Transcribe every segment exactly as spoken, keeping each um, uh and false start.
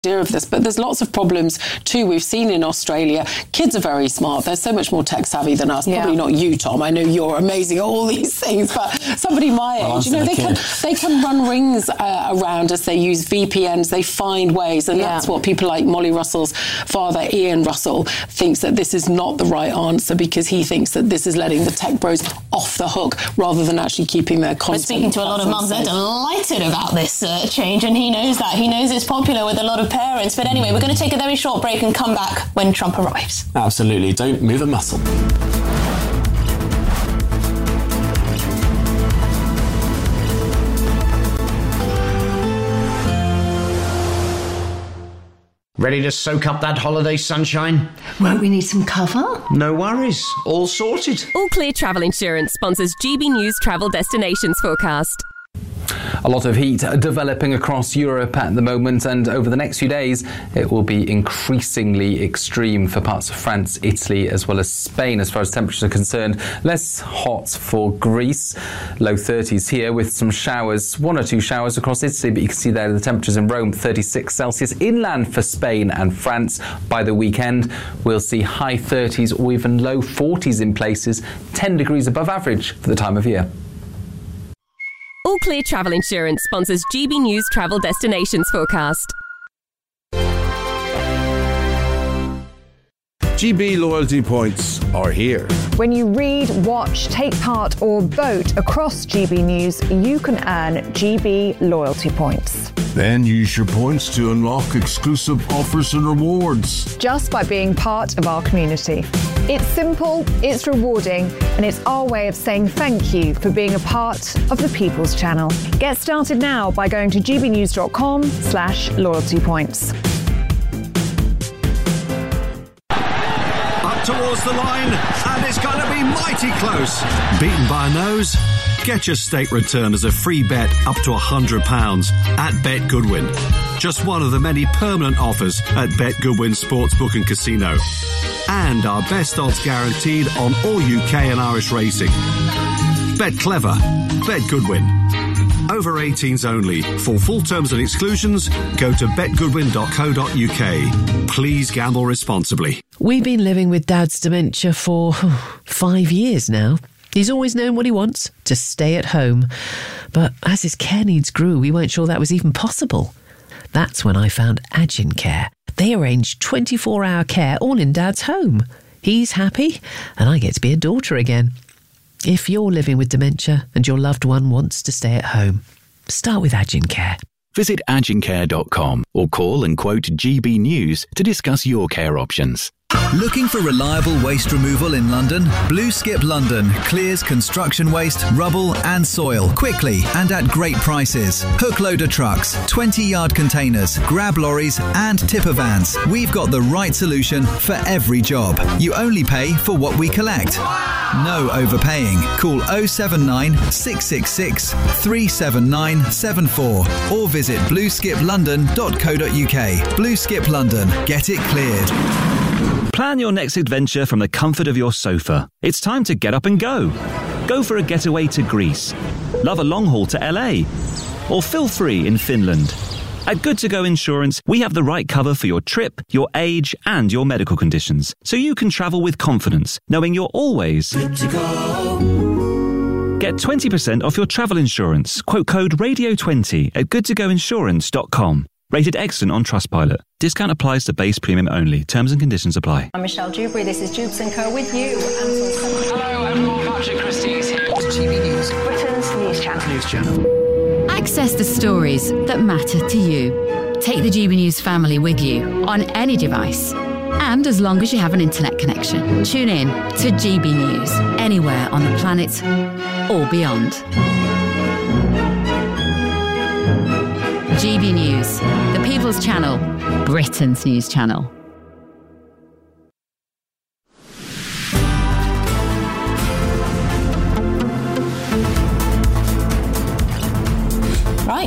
of this, but there's lots of problems too. We've seen in Australia, kids are very smart. They're so much more tech savvy than us. Yeah. Probably not you, Tom. I know you're amazing at all these things, but somebody my age, well, you know, they can, they can run rings uh, around us. They use V P Ns. They find ways, and yeah. that's what people like Molly Russell's father, Ian Russell, thinks that this is not the right answer, because he thinks that this is letting the tech bros off the hook rather than actually keeping their content. We're speaking to a lot of mums. They're delighted about this uh, change, and he knows that. He knows it's popular with a lot of parents. But anyway, we're going to take a very short break and come back when Trump arrives. Absolutely. Don't move a muscle. Ready to soak up that holiday sunshine? Won't we need some cover? No worries. All sorted. All Clear Travel Insurance sponsors G B News Travel Destinations Forecast. A lot of heat developing across Europe at the moment, and over the next few days it will be increasingly extreme for parts of France, Italy as well as Spain as far as temperatures are concerned. Less hot for Greece, low thirties here with some showers, one or two showers across Italy, but you can see there the temperatures in Rome, thirty-six Celsius. Inland for Spain and France by the weekend we'll see high thirties or even low forties in places, ten degrees above average for the time of year. All Clear Travel Insurance sponsors G B News Travel Destinations Forecast. G B loyalty points are here. When you read, watch, take part or vote across G B News, you can earn G B loyalty points. Then use your points to unlock exclusive offers and rewards. Just by being part of our community. It's simple, it's rewarding, and it's our way of saying thank you for being a part of the People's Channel. Get started now by going to gbnews.com slash loyalty points. Up towards the line, and it's going to be mighty close. Beaten by a nose? Get your state return as a free bet up to one hundred pounds at Bet Goodwin. Just one of the many permanent offers at Bet Goodwin Sportsbook and Casino. And our best odds guaranteed on all U K and Irish racing. Bet clever. Bet Goodwin. Over eighteens only. For full terms and exclusions, go to bet goodwin dot co dot uk. Please gamble responsibly. We've been living with Dad's dementia for five years now. He's always known what he wants, to stay at home. But as his care needs grew, we weren't sure that was even possible. That's when I found Agin Care. They arrange twenty-four hour care all in Dad's home. He's happy, and I get to be a daughter again. If you're living with dementia and your loved one wants to stay at home, start with Agin Care. Visit agin care dot com or call and quote G B News to discuss your care options. Looking for reliable waste removal in London? Blue Skip London clears construction waste, rubble and soil quickly and at great prices. Hook loader trucks, twenty yard containers, grab lorries and tipper vans. We've got the right solution for every job. You only pay for what we collect. No overpaying. Call oh seven nine, six six six, three seven nine seven four or visit blue skip london dot co dot uk. Blue Skip London. Get it cleared. Plan your next adventure from the comfort of your sofa. It's time to get up and go. Go for a getaway to Greece. Love a long haul to L A. Or feel free in Finland. At Good To Go Insurance, we have the right cover for your trip, your age, and your medical conditions, so you can travel with confidence, knowing you're always good to go. Get twenty percent off your travel insurance. Quote code radio twenty at good to go insurance dot com. Rated excellent on Trustpilot. Discount applies to base premium only. Terms and conditions apply. I'm Michelle Dewberry. This is Jubes and Co. with you. Hello everyone, Patrick Christie's here. G B News. Britain's News Channel. News Channel. Access the stories that matter to you. Take the G B News family with you on any device. And as long as you have an internet connection, tune in to G B News anywhere on the planet or beyond. G B News, the People's Channel, Britain's News Channel. Right, good afternoon.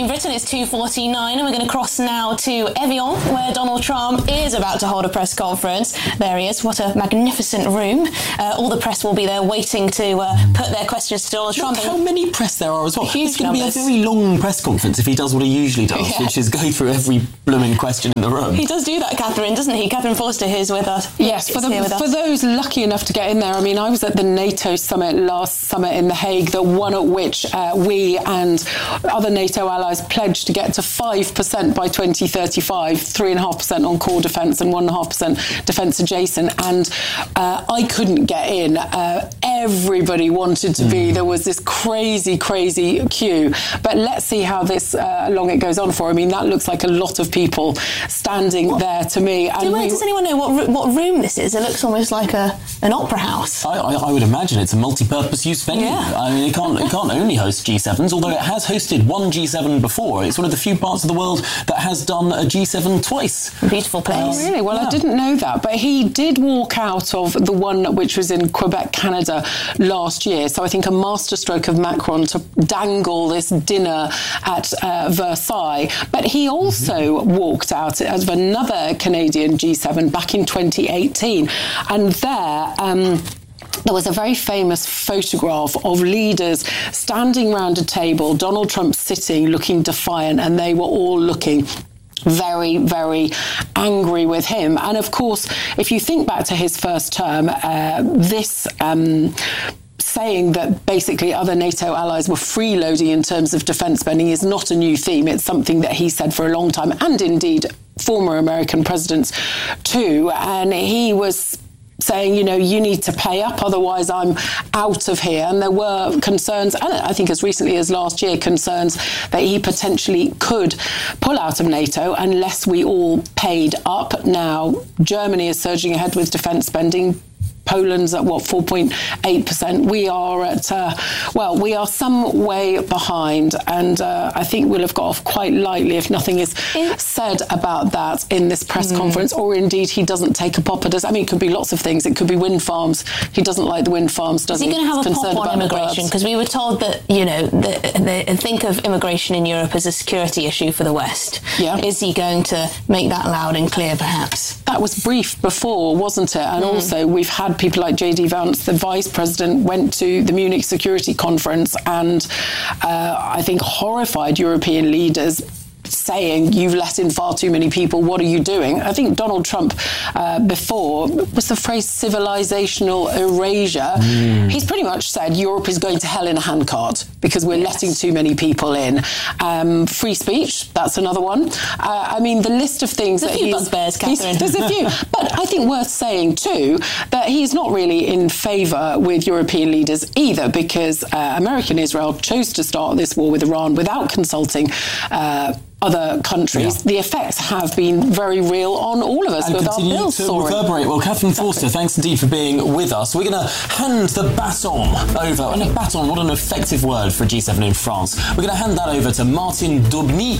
in Britain, it's two forty-nine, and we're going to cross now to Evian, where Donald Trump is about to hold a press conference. There he is. What a magnificent room. Uh, all the press will be there waiting to uh, put their questions to Donald Trump. Look how many press there are as well. Huge it's going to be a numbers. very long press conference if he does what he usually does, Yeah. which is go through every blooming question in the room. He does do that, Catherine, doesn't he? Catherine Forster, who's with us. Yes, for, the, here with for us. those lucky enough to get in there. I mean, I was at the NATO summit last summer in The Hague, the one at which uh, we and other NATO allies pledged to get to five percent by twenty thirty-five, three point five percent on core defence and one point five percent defence adjacent. And uh, I couldn't get in. Uh, everybody wanted to be. There was this crazy, crazy queue. But let's see how this uh, long it goes on for. I mean, that looks like a lot of people standing what? there to me. And Do, we, does anyone know what what room this is? It looks almost like a an opera house. I, I, I would imagine it's a multi-purpose use venue. Yeah. I mean, it can't, it can't only host G sevens, although it has hosted one G seven before. It's one of the few parts of the world that has done a G seven twice. Beautiful place. Oh, really? Well, yeah. I didn't know that. But he did walk out of the one which was in Quebec, Canada last year. So I think a masterstroke of Macron to dangle this dinner at uh, Versailles. But he also mm-hmm. walked out of another Canadian G seven back in twenty eighteen. And there... Um, There was a very famous photograph of leaders standing round a table, Donald Trump sitting, looking defiant, and they were all looking very, very angry with him. And of course, if you think back to his first term, uh, this... Um, saying that basically other NATO allies were freeloading in terms of defence spending is not a new theme. It's something that he said for a long time, and indeed former American presidents too. And he was saying, you know, you need to pay up, otherwise I'm out of here. And there were concerns, and I think as recently as last year, concerns that he potentially could pull out of NATO unless we all paid up. Now, Germany is surging ahead with defence spending. Poland's at, what, four point eight percent. We are at, uh, well, we are some way behind. And uh, I think we'll have got off quite lightly if nothing is said about that in this press mm. conference, or indeed he doesn't take a pop at us. I mean, it could be lots of things. It could be wind farms. He doesn't like the wind farms, does he? Is he going to have a pop on immigration? Because we were told that, you know, the, the, think of immigration in Europe as a security issue for the West. Yeah. Is he going to make that loud and clear, perhaps? That was briefed before, wasn't it? And mm. also, we've had people like J D Vance, the vice president, went to the Munich Security Conference and uh, I think horrified European leaders, saying, you've let in far too many people, what are you doing? I think Donald Trump uh, before was the phrase civilizational erasure. Mm. He's pretty much said Europe is going to hell in a handcart because we're yes. letting too many people in. Um, free speech, that's another one. Uh, I mean, the list of things there's that a few he's... bugbears, Catherine. There's a few. But I think worth saying too that he's not really in favour with European leaders either, because uh, America and Israel chose to start this war with Iran without consulting uh, other countries. Yeah. The effects have been very real on all of us and with our bills to soaring. reverberate. Well, Catherine Forster, thanks indeed for being with us. We're going to hand the baton over, and a baton, what an effective word for G seven in France. We're going to hand that over to Martin Daubny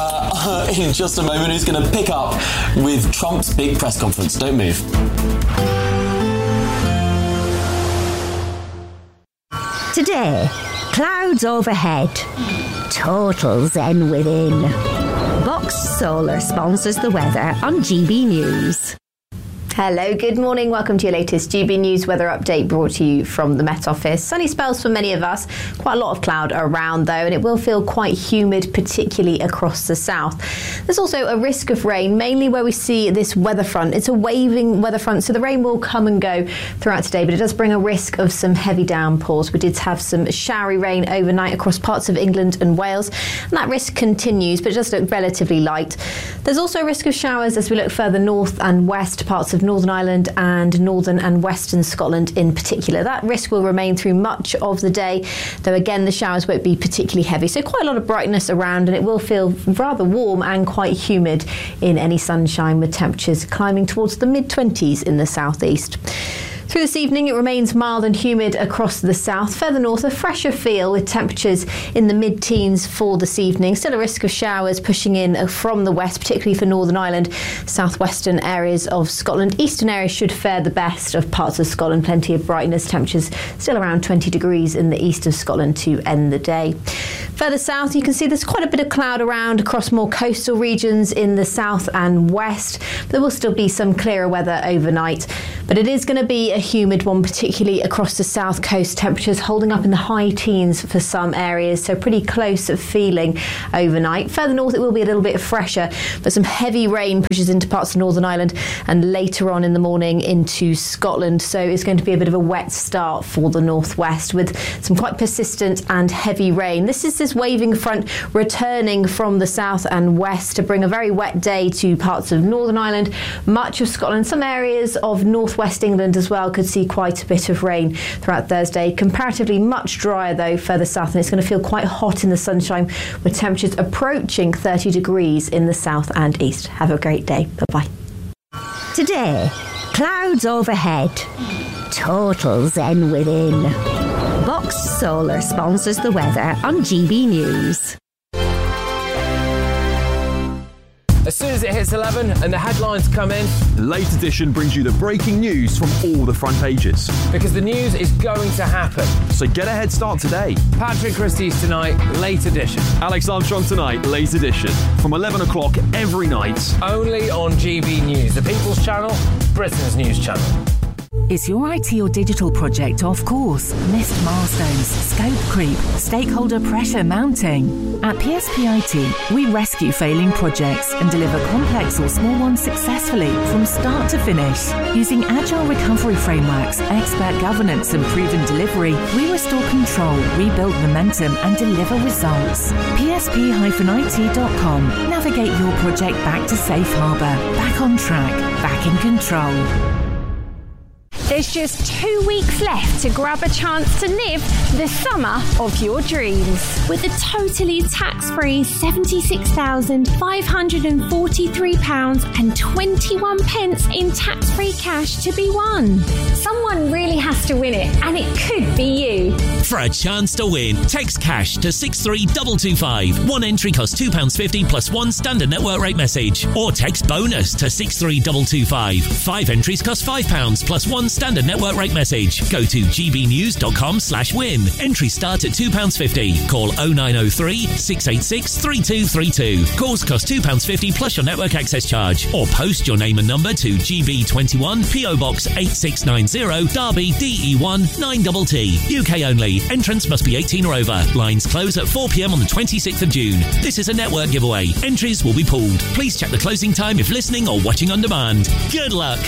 uh, in just a moment, who's going to pick up with Trump's big press conference. Don't move. Today, clouds overhead. Total zen within. Box Solar sponsors the weather on G B News. Hello, good morning. Welcome to your latest G B News weather update, brought to you from the Met Office. Sunny spells for many of us. Quite a lot of cloud around though, and it will feel quite humid, particularly across the south. There's also a risk of rain, mainly where we see this weather front. It's a waving weather front, so the rain will come and go throughout today, but it does bring a risk of some heavy downpours. We did have some showery rain overnight across parts of England and Wales, and that risk continues, but it does look relatively light. There's also a risk of showers as we look further north and west, parts of Northern Ireland and northern and western Scotland in particular. That risk will remain through much of the day, though again the showers won't be particularly heavy. So quite a lot of brightness around, and it will feel rather warm and quite humid in any sunshine, with temperatures climbing towards the mid twenties in the southeast. Through this evening, it remains mild and humid across the south. Further north, a fresher feel with temperatures in the mid-teens for this evening. Still a risk of showers pushing in from the west, particularly for Northern Ireland, southwestern areas of Scotland. Eastern areas should fare the best of parts of Scotland. Plenty of brightness. Temperatures still around twenty degrees in the east of Scotland to end the day. Further south, you can see there's quite a bit of cloud around across more coastal regions in the south and west. There will still be some clearer weather overnight, but it is going to be a humid one, particularly across the south coast. Temperatures holding up in the high teens for some areas, so pretty close feeling overnight. Further north, it will be a little bit fresher, but some heavy rain pushes into parts of Northern Ireland and later on in the morning into Scotland. So it's going to be a bit of a wet start for the northwest with some quite persistent and heavy rain. This is this waving front returning from the south and west to bring a very wet day to parts of Northern Ireland, much of Scotland, some areas of northwest England as well could see quite a bit of rain throughout Thursday. Comparatively much drier though further south, and it's going to feel quite hot in the sunshine with temperatures approaching thirty degrees in the south and east. Have a great day. Bye bye. Today, clouds overhead, total zen within. Box Solar sponsors the weather on G B News. As soon as it hits eleven and the headlines come in, the Late Edition brings you the breaking news from all the front pages. Because the news is going to happen. So get a head start today. Patrick Christie's tonight, Late Edition. Alex Armstrong tonight, Late Edition. From eleven o'clock every night. Only on G B News, the People's Channel, Britain's news channel. Is your I T or digital project off course? Missed milestones, scope creep, stakeholder pressure mounting? At P S P I T, we rescue failing projects and deliver complex or small ones successfully from start to finish. Using agile recovery frameworks, expert governance and proven delivery, we restore control, rebuild momentum and deliver results. P S P I T dot com. Navigate your project back to safe harbour, back on track, back in control. There's just two weeks left to grab a chance to live the summer of your dreams. With a totally tax-free seventy-six thousand five hundred forty-three pounds and twenty-one pence in tax-free cash to be won. Someone really has to win it, and it could be you. For a chance to win, text cash to six three two two five. One entry costs two pounds fifty plus one standard network rate message. Or text bonus to six three two two five. Five entries cost five pounds plus one standard network rate message. Go to gbnews.com slash win. Entries start at two pounds fifty. Call oh nine oh three, six eight six, three two three two. Calls cost two pounds fifty plus your network access charge. Or post your name and number to G B twenty-one, P O Box eight six nine zero, Derby, D E one nine T T. U K only. Entrance must be eighteen or over. Lines close at four p.m. on the twenty-sixth of June. This is a network giveaway. Entries will be pulled. Please check the closing time if listening or watching on demand. Good luck.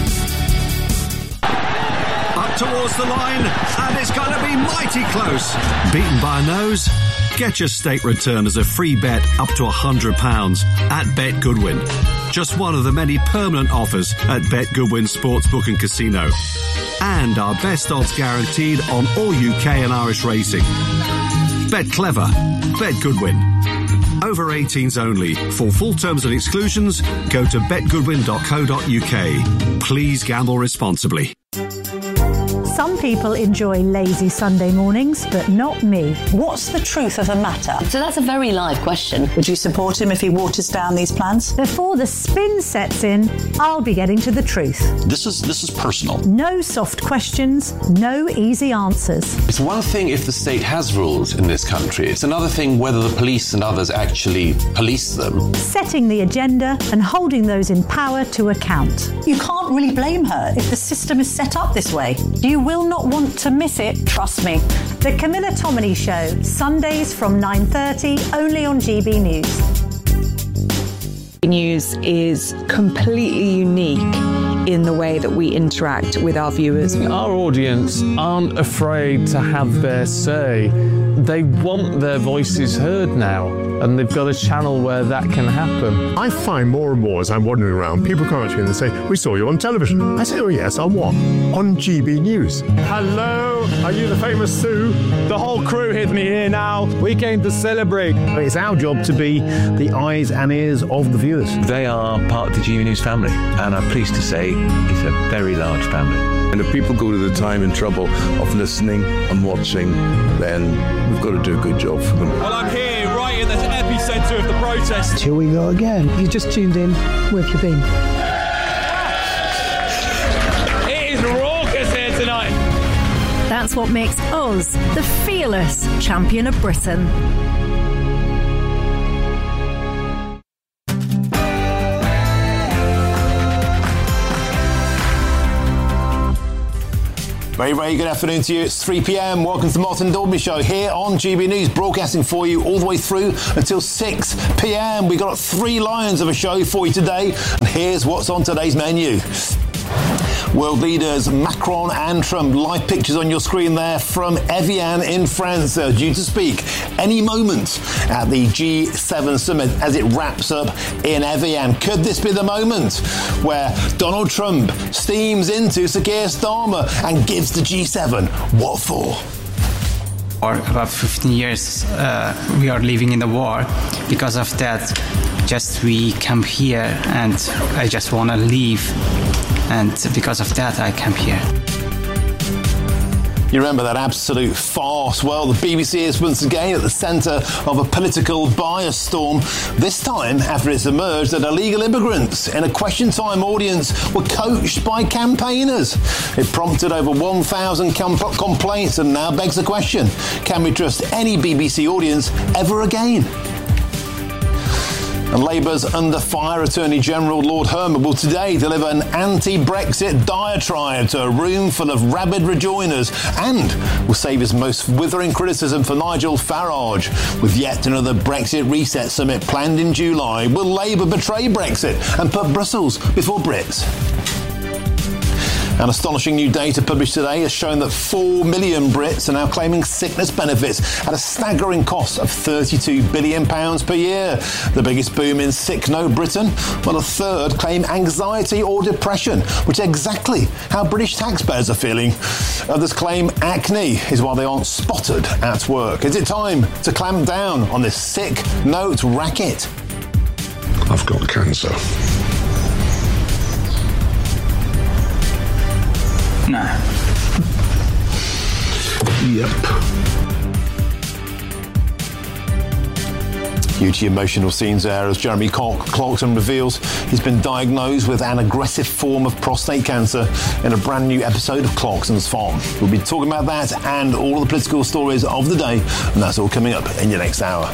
Up towards the line, and it's going to be mighty close. Beaten by a nose? Get your state return as a free bet up to one hundred pounds at Bet Goodwin. Just one of the many permanent offers at Bet Goodwin Sportsbook and Casino. And our best odds guaranteed on all U K and Irish racing. Bet clever. Bet Goodwin. Over eighteens only. For full terms and exclusions, go to bet goodwin dot co dot uk. Please gamble responsibly. Some people enjoy lazy Sunday mornings, but not me. What's the truth of the matter? So that's a very live question. Would you support him if he waters down these plans? Before the spin sets in, I'll be getting to the truth. This is this is personal. No soft questions, no easy answers. It's one thing if the state has rules in this country. It's another thing whether the police and others actually police them. Setting the agenda and holding those in power to account. You can't really blame her if the system is set up this way. You will not want to miss it, trust me. The Camilla Tominey Show, Sundays from nine thirty, only on G B News. News is completely unique in the way that we interact with our viewers. Our audience aren't afraid to have their say. They want their voices heard now, and they've got a channel where that can happen. I find more and more as I'm wandering around, people come up to me and they say, "We saw you on television." I say, "Oh yes, on what?" "On G B News." Hello, are you the famous Sue? The whole crew hid me here now. We came to celebrate. It's our job to be the eyes and ears of the viewers. They are part of the G B News family, and I'm pleased to say is a very large family. And if people go to the time and trouble of listening and watching, then we've got to do a good job for them. Well, I'm here, right in the epicentre of the protest. Here we go again. If you just tuned in, where have you been? It is raucous here tonight. That's what makes us the fearless champion of Britain. Very, very good afternoon to you. It's three p.m. Welcome to the Martin Dalby Show here on G B News, broadcasting for you all the way through until six p.m. We've got three lions of a show for you today, and here's what's on today's menu. World leaders Macron and Trump, live pictures on your screen there from Evian in France. They're due to speak any moment at the G seven summit as it wraps up in Evian. Could this be the moment where Donald Trump steams into Sir Keir Starmer and gives the G seven what for? For about fifteen years, uh, we are living in the war. Because of that, just we come here and I just want to leave. And because of that, I come here. You remember that absolute farce? Well, the B B C is once again at the centre of a political bias storm, this time after it's emerged that illegal immigrants in a Question Time audience were coached by campaigners. It prompted over one thousand com- complaints and now begs the question, can we trust any B B C audience ever again? And Labour's under fire Attorney General Lord Herman will today deliver an anti-Brexit diatribe to a room full of rabid rejoiners and will save his most withering criticism for Nigel Farage. With yet another Brexit reset summit planned in July, will Labour betray Brexit and put Brussels before Brits? An astonishing new data published today has shown that four million Brits are now claiming sickness benefits at a staggering cost of thirty-two billion pounds per year. The biggest boom in sick note Britain, while a third claim anxiety or depression, which is exactly how British taxpayers are feeling. Others claim acne is why they aren't spotted at work. Is it time to clamp down on this sick note racket? I've got cancer. No. Yep. Huge emotional scenes there as Jeremy Clarkson reveals he's been diagnosed with an aggressive form of prostate cancer in a brand new episode of Clarkson's Farm. We'll be talking about that and all the political stories of the day, and that's all coming up in your next hour.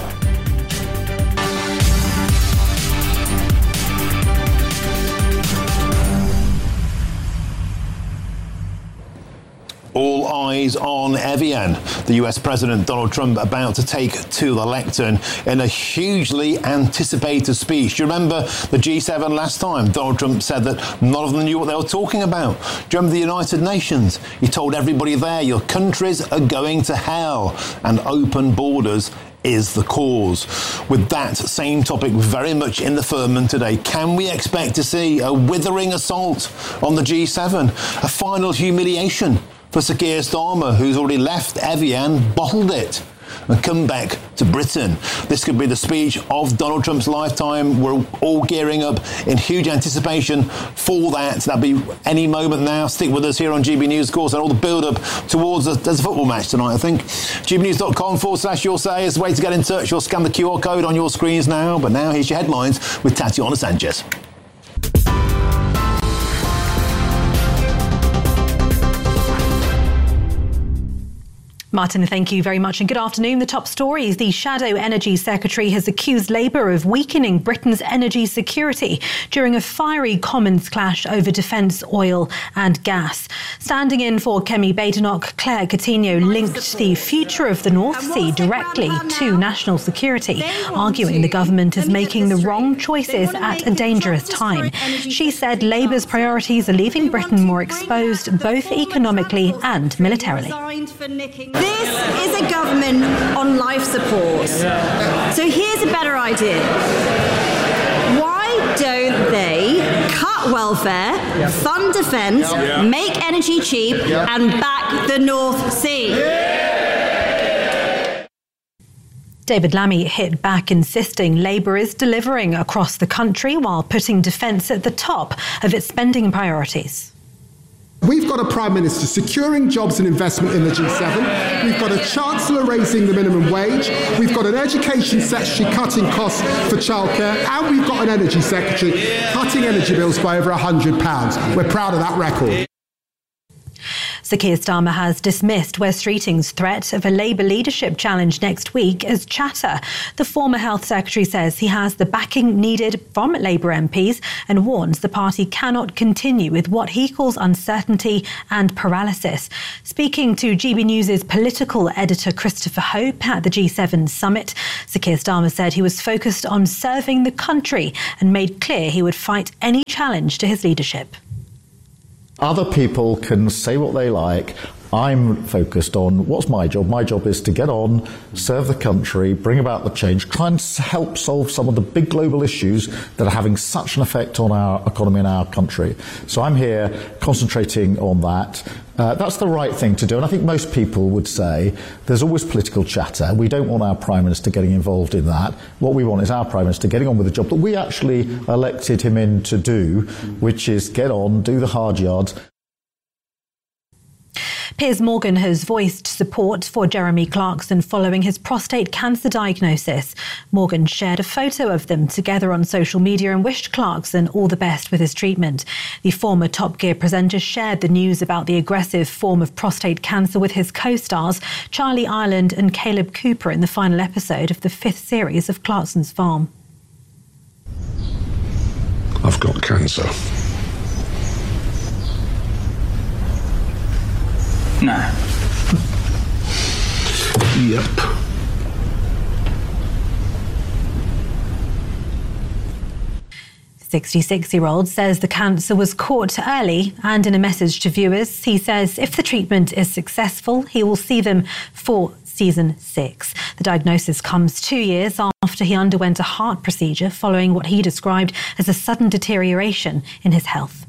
All eyes on Evian. The U S President Donald Trump about to take to the lectern in a hugely anticipated speech. Do you remember the G seven last time? Donald Trump said that none of them knew what they were talking about. Do you remember the United Nations? He told everybody there, your countries are going to hell and open borders is the cause. With that same topic very much in the firmament today, can we expect to see a withering assault on the G seven? A final humiliation for Sir Keir Starmer, who's already left Evian, bottled it, and come back to Britain. This could be the speech of Donald Trump's lifetime. We're all gearing up in huge anticipation for that. That'll be any moment now. Stick with us here on G B News, of course, and all the build-up towards a, there's a football match tonight, I think. gbnews.com forward slash your say is the way to get in touch. You'll scan the Q R code on your screens now. But now here's your headlines with Tatiana Sanchez. Martin, thank you very much and good afternoon. The top stories. The Shadow Energy Secretary has accused Labour of weakening Britain's energy security during a fiery Commons clash over defence, oil and gas. Standing in for Kemi Badenoch, Claire Coutinho linked the future of the North Sea directly to national security, arguing the government is making the wrong choices at a dangerous time. She said Labour's priorities are leaving Britain more exposed both economically and militarily. This is a government on life support. So here's a better idea. Why don't they cut welfare, fund defence, make energy cheap, and back the North Sea? David Lammy hit back, insisting Labour is delivering across the country while putting defence at the top of its spending priorities. We've got a Prime Minister securing jobs and investment in the G seven. We've got a Chancellor raising the minimum wage. We've got an Education Secretary cutting costs for childcare. And we've got an Energy Secretary cutting energy bills by over one hundred pounds. We're proud of that record. Sir Keir Starmer has dismissed Wes Streeting's threat of a Labour leadership challenge next week as chatter. The former Health Secretary says he has the backing needed from Labour M Ps and warns the party cannot continue with what he calls uncertainty and paralysis. Speaking to G B News' political editor Christopher Hope at the G seven summit, Sir Keir Starmer said he was focused on serving the country and made clear he would fight any challenge to his leadership. Other people can say what they like. I'm focused on what's my job. My job is to get on, serve the country, bring about the change, try and help solve some of the big global issues that are having such an effect on our economy and our country. So I'm here concentrating on that. Uh, that's the right thing to do. And I think most people would say there's always political chatter. We don't want our Prime Minister getting involved in that. What we want is our Prime Minister getting on with the job that we actually elected him in to do, which is get on, do the hard yards. Piers Morgan has voiced support for Jeremy Clarkson following his prostate cancer diagnosis. Morgan shared a photo of them together on social media and wished Clarkson all the best with his treatment. The former Top Gear presenter shared the news about the aggressive form of prostate cancer with his co-stars Charlie Ireland and Caleb Cooper in the final episode of the fifth series of Clarkson's Farm. I've got cancer. No. Yep. sixty-six-year-old says the cancer was caught early, and in a message to viewers, he says if the treatment is successful, he will see them for season six. The diagnosis comes two years after he underwent a heart procedure following what he described as a sudden deterioration in his health.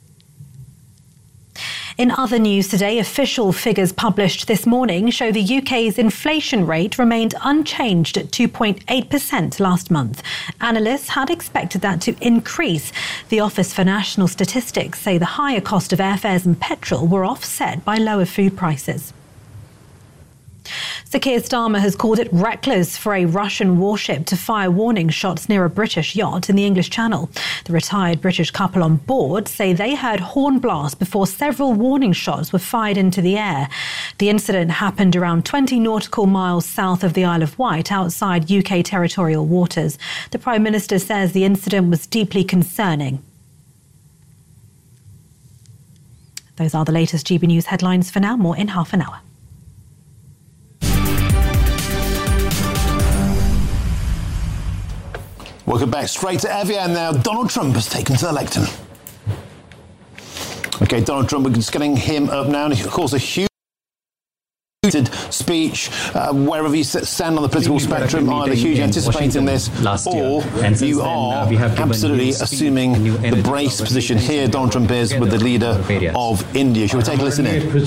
In other news today, official figures published this morning show the U K's inflation rate remained unchanged at two point eight percent last month. Analysts had expected that to increase. The Office for National Statistics say the higher cost of airfares and petrol were offset by lower food prices. Sir Keir Starmer has called it reckless for a Russian warship to fire warning shots near a British yacht in the English Channel. The retired British couple on board say they heard horn blasts before several warning shots were fired into the air. The incident happened around twenty nautical miles south of the Isle of Wight, outside U K territorial waters. The Prime Minister says the incident was deeply concerning. Those are the latest G B News headlines for now. More in half an hour. Welcome back. Straight to Evian now. Donald Trump has taken to the lectern. OK, Donald Trump, we're just getting him up now. And of course, a huge speech, uh, wherever you stand on the political spectrum, either huge anticipating this, or you are absolutely assuming the brace position here Donald Trump is with the leader of India. Shall we take a listen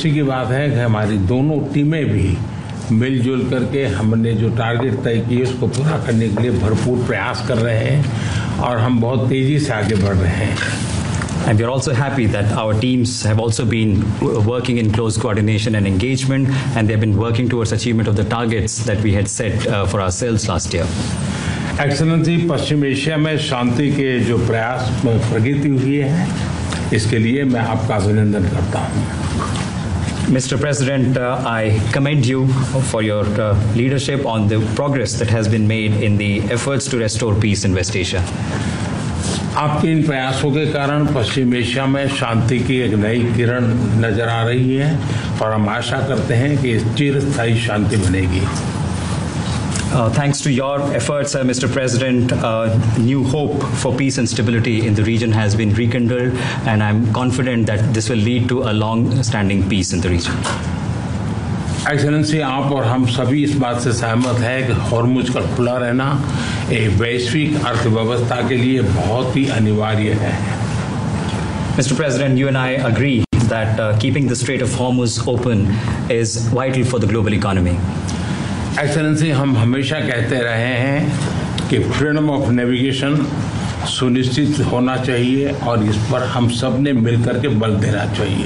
in? मिलजुल करके हमने जो target तय किए उसको पूरा करने के लिए भरपूर प्रयास कर रहे हैं और हम बहुत तेजी से आगे बढ़ रहे हैं. And we are also happy that our teams have also been working in close coordination and engagement, and they have been working towards achievement of the targets that we had set uh, for ourselves last year. Excellency, Paschim Asia में शांति के जो प्रयास में प्रगति हुई है, इसके लिए मैं आपका अभिनंदन करता हूँ. Mister President, uh, I commend you for your uh, leadership on the progress that has been made in the efforts to restore peace in West Asia. आपके इन प्रयासों के कारण पश्चिम एशिया में शांति की एक नई किरण नजर आ रही है और हम आशा करते हैं कि चिरस्थायी शांति बनेगी. Uh, thanks to your efforts, uh, Mister President, uh, new hope for peace and stability in the region has been rekindled, and I'm confident that this will lead to a long-standing peace in the region. Excellency, आप और हम सभी इस बात से सहमत हैं कि हॉर्मुज का खुला रहना एक वैश्विक अर्थव्यवस्था के लिए बहुत ही अनिवार्य है. Mister President, you and I agree that uh, keeping the Strait of Hormuz open is vital for the global economy. Excellency, हम हमेशा कहते रहे हैं कि फ्रीडम ऑफ नेविगेशन सुनिश्चित होना चाहिए और इस पर हम सब ने मिलकर के बल देना चाहिए.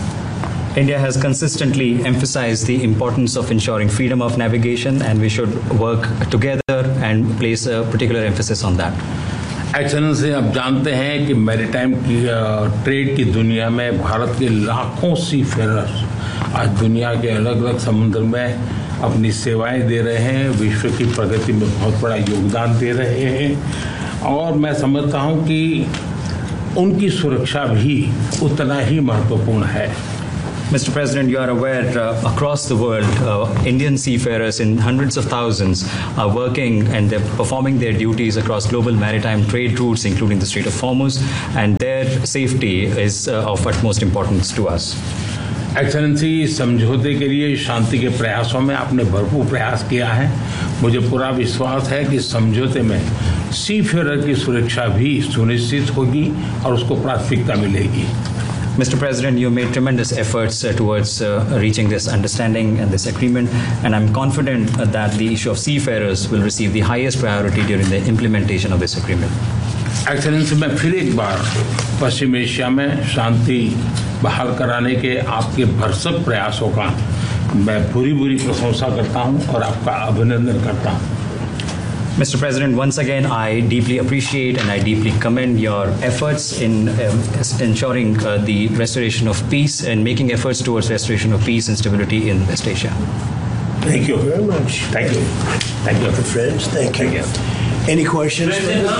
India has consistently emphasized the importance of ensuring freedom of navigation, and we should work together and place a particular emphasis on that. Excellency, आप जानते हैं कि मैरीटाइम की ट्रेड की दुनिया में भारत के लाखों सी फेरर्स आज दुनिया के अलग अलग समुद्र में अपनी सेवाएं दे रहे हैं, विश्व की प्रगति में बहुत बड़ा योगदान दे रहे हैं और मैं समझता हूं कि उनकी सुरक्षा भी उतना ही महत्वपूर्ण है. Mister President, you are aware uh, across the world, uh, Indian seafarers in hundreds of thousands are working and they're performing their duties across global maritime trade routes, including the Strait of Hormuz, and their safety is uh, of utmost importance to us. Excellency, समझौते के लिए शांति के प्रयासों में आपने भरपूर प्रयास किया है. मुझे पूरा विश्वास है कि समझौते में सीफेरर की सुरक्षा भी सुनिश्चित होगी और उसको प्राथमिकता मिलेगी. Mister President, you made tremendous efforts uh, towards uh, reaching this understanding and this agreement, and I'm confident uh, that the issue of seafarers will receive the highest priority during the implementation of this agreement. Excellency, मैं फिर एक बार पश्चिम Asia में शांति बहाल कराने के आपके भरसक प्रयासों का मैं पूरी पूरी प्रशंसा करता हूं और आपका अभिनंदन करता हूं. Mister President, once again, I deeply appreciate and I deeply commend your efforts in um, ensuring uh, the restoration of peace and making efforts towards restoration of peace and stability in West Asia. Thank you very much. Thank you. Thank you. Friends, thank you. Thank you. Any questions?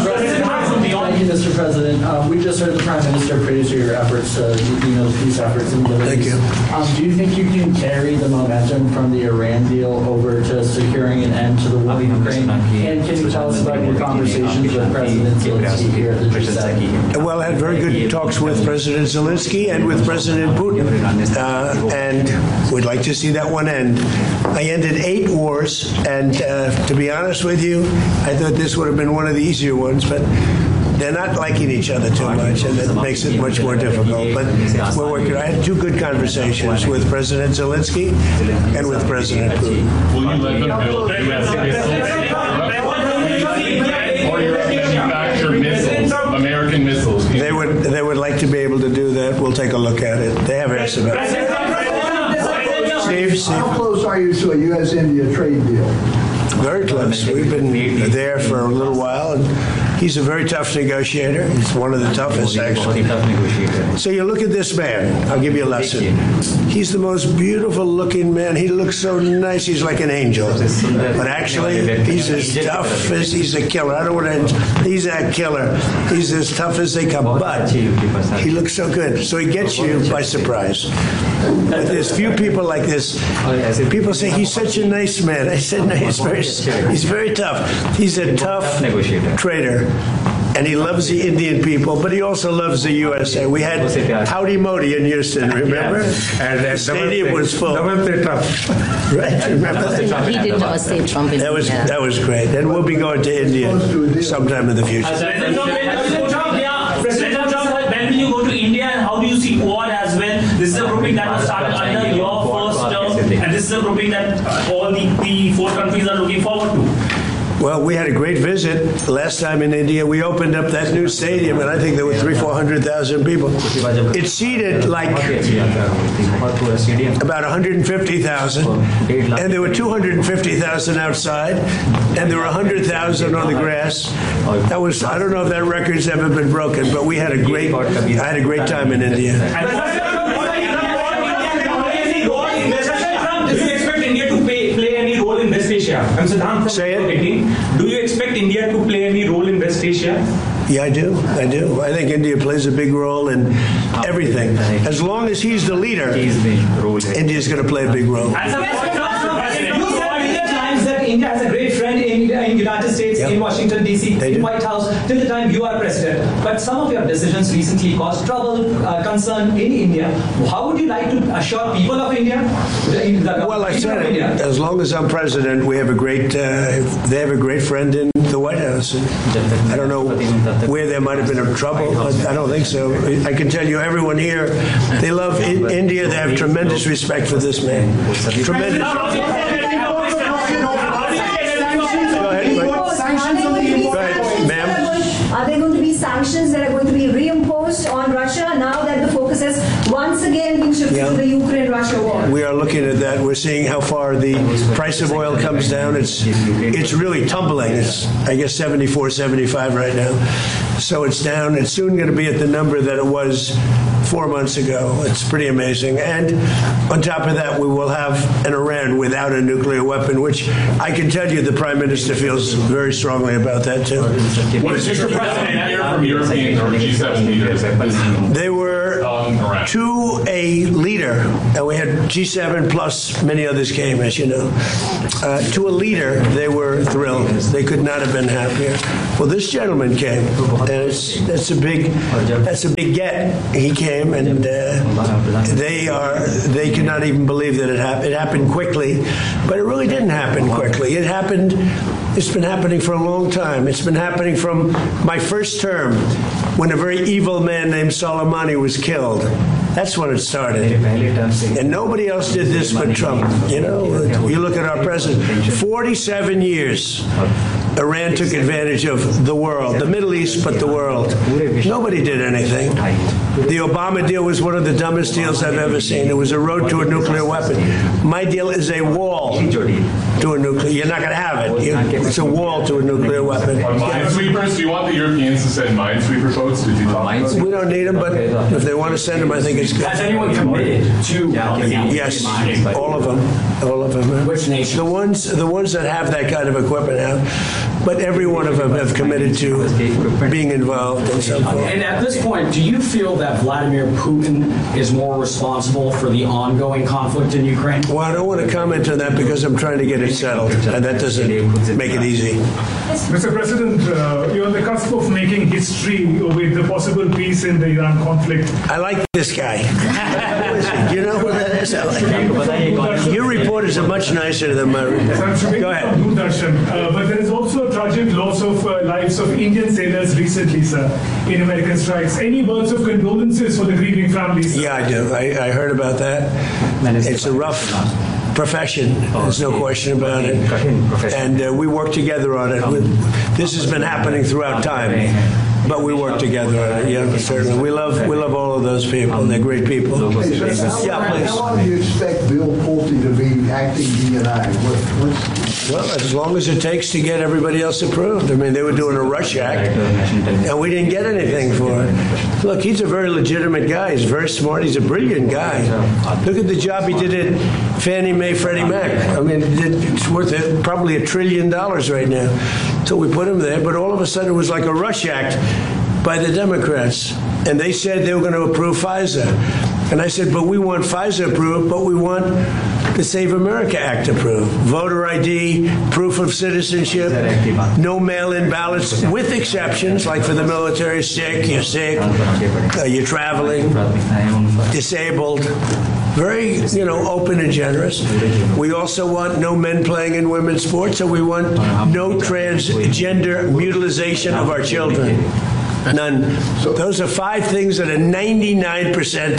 Thank you, Mister President. Um, we just heard the Prime Minister praise your efforts, uh, you know, peace efforts in the Middle East. Thank you. Um, do you think you can carry the momentum from the Iran deal over to securing an end to the war in Ukraine? And can you tell us about your conversations with President Zelensky here at the G seven? Well, I had very good talks with President Zelensky and with President Putin, uh, and we'd like to see that one end. I ended eight wars, and uh, to be honest with you, I thought this would have been one of the easier ones, but they're not liking each other too much, and it makes it much more difficult. But we're working. I had two good conversations with President Zelensky and with President Putin. Will you let them build U S missiles? Or manufacture missiles, American missiles? They would. They would like to be able to do that. We'll take a look at it. They have asked about it. Steve, Steve. How close are you to a U S India trade deal? Very close. We've been there for a little while, and he's a very tough negotiator. He's one of the toughest, actually. So you look at this man. I'll give you a lesson. He's the most beautiful-looking man. He looks so nice. He's like an angel. But actually, he's as tough as he's a killer. I don't want to. He's a killer. He's as tough as they come. But he looks so good. So he gets you by surprise. But there's few people like this. People say he's such a nice man. I said, no, he's very, he's very tough. He's a tough trader. And he loves the Indian people, but he also loves the U S A. We had Howdy Modi in Houston, remember? And the stadium was full. Right, remember? He did not say Trump in that was India. That was great. And we'll be going to India sometime in the future. President Trump, when will you go to India, and how do you see Quad as well? This is a grouping that was started under your first term, and this is a grouping that all the, the four countries are looking forward to. Well, we had a great visit last time in India. We opened up that new stadium, and I think there were three, four hundred thousand people. It seated like about one hundred fifty thousand, and there were two hundred fifty thousand outside, and there were one hundred thousand on the grass. That was, I don't know if that record's ever been broken, but we had a great, I had a great time in India. Say it. Do you expect India to play any role in West Asia? Yeah, I do. I do. I think India plays a big role in everything. As long as he's the leader, India's going to play a big role. India has a great friend in in United States, yep. in Washington D C, in White House, till the time you are president. But some of your decisions recently caused trouble, uh, concern in India. How would you like to assure people of India? The, the well, I said it. As long as I'm president, we have a great. Uh, they have a great friend in the White House. And I don't know where there might have been a trouble, but I don't think so. I can tell you, everyone here, they love in India. They have tremendous respect for this man. Tremendous. sanctions that are going to be reimposed on Russia now that the focus has once again been shifted Yeah. to the Ukraine-Russia war? We are looking at that. We're seeing how far the price of oil comes down. It's it's really tumbling. It's, I guess, seventy-four, seventy-five right now. So it's down. It's soon going to be at the number that it was four months ago. It's pretty amazing. And on top of that, we will have an Iran without a nuclear weapon, which I can tell you the Prime Minister feels very strongly about that, too. What did Mister President hear from European or G seven leaders? They were to a leader, and we had G seven plus many others came, as you know. Uh, to a leader, they were thrilled. They could not have been happier. Well, this gentleman came, and it's, that's a big, that's a big get. He came, and uh, they are, they could not even believe that it happened. It happened quickly, but it really didn't happen quickly. It happened. It's been happening for a long time. It's been happening from my first term, when a very evil man named Soleimani was killed. That's when it started. And nobody else did this but Trump. You know, you look at our president, forty-seven years. Iran took advantage of the world, the Middle East, but the world. Nobody did anything. The Obama deal was one of the dumbest deals I've ever seen. It was a road to a nuclear weapon. My deal is a wall to a nuclear. You're not going to have it. You, it's a wall to a nuclear weapon. Minesweepers? Do you want the Europeans to send minesweeper votes? Did you talk about We don't need them, but if they want to send them, I think it's good. Has anyone committed to? Yes, all of them, all of them. Which nation? The ones, the ones that have that kind of equipment have, but every one of them have committed to being involved in some form. And at this point, do you feel that Vladimir Putin is more responsible for the ongoing conflict in Ukraine? Well, I don't want to comment on that because I'm trying to get it settled, and that doesn't make it easy. Mister President, uh, you're on the cusp of making history with the possible peace in the Iran conflict. I like this guy. Who is he? Do you know who that is? I like Your reporters are much nicer than my reporters. Go ahead. Uh, but there is also a tragic loss of uh, lives of Indian sailors recently, sir, in American strikes. Any words of condolences for the grieving families? Sir? Yeah, I do. I, I heard about that. It's a rough profession. There's no question about it. And uh, we work together on it. We, this has been happening throughout time. But we work together on it, yeah, certainly. We love we love all of those people, and they're great people. Hey, Yeah, please. How long do you expect Bill Pulte to be acting D and I? What, what's... Well, as long as it takes to get everybody else approved. I mean, they were doing a rush act, and we didn't get anything for it. Look, he's a very legitimate guy. He's very smart. He's a brilliant guy. Look at the job he did at Fannie Mae, Freddie Mac. I mean, it's worth probably a trillion dollars right now. So we put him there, but all of a sudden it was like a rush act by the Democrats. And they said they were going to approve FISA. And I said, but we want FISA approved, but we want the Save America Act approved. Voter I D, proof of citizenship, no mail-in ballots, with exceptions, like for the military, sick, you're sick, uh, you're traveling, disabled. Very, you know, open and generous. We also want no men playing in women's sports, and we want no transgender mutilization of our children. None. Those are five things that are ninety-nine percent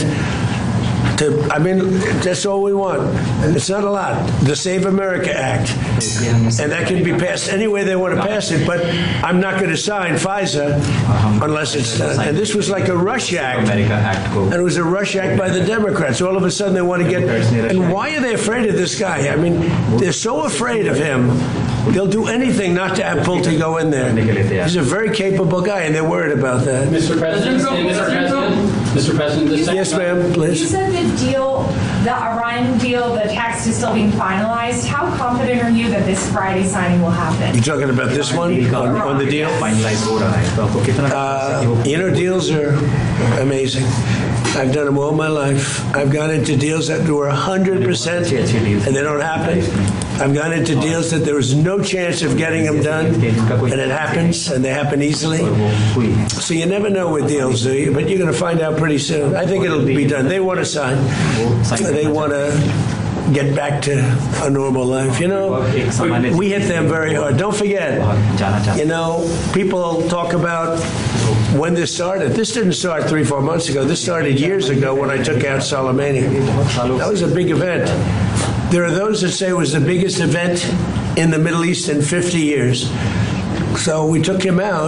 to, I mean, that's all we want. It's not a lot. The Save America Act. And that can be passed any way they want to pass it, but I'm not going to sign FISA unless it's done. And this was like a rush act. And it was a rush act by the Democrats. All of a sudden they want to get, and why are they afraid of this guy? I mean, they're so afraid of him. They'll do anything not to have Pulte go in there. He's a very capable guy, and they're worried about that. Mister President, Mister President, Mister President, the yes, ma'am, please. You said the deal, the Iran deal, the text is still being finalized. How confident are you that this Friday signing will happen? You're talking about this one on, on the deal? Uh, you know, deals are amazing. I've done them all my life. I've gone into deals that were one hundred percent and they don't happen. I've gone into deals that there was no chance of getting them done, and it happens, and they happen easily. So you never know with deals, do you? But you're going to find out pretty soon. I think it'll be done. They want to sign. They want to get back to a normal life. You know, we hit them very hard. Don't forget, you know, people talk about when this started. This didn't start three, four months ago. This started years ago when I took out Soleimani. That was a big event. There are those that say it was the biggest event in the Middle East in fifty years. So we took him out,